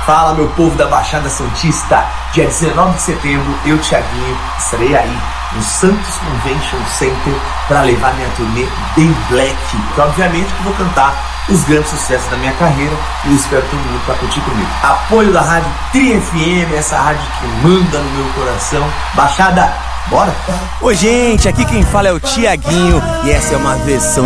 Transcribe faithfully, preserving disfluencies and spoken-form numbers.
Fala, meu povo da Baixada Santista. Dia dezenove de setembro, eu, Thiaguinho, estarei aí no Santos Convention Center para levar minha turnê The Black. Que obviamente que vou cantar os grandes sucessos da minha carreira e eu espero todo mundo para curtir comigo. Apoio da Rádio Tri F M, essa rádio que manda no meu coração. Baixada, bora? Oi, gente, aqui quem fala é o Thiaguinho e essa é uma versão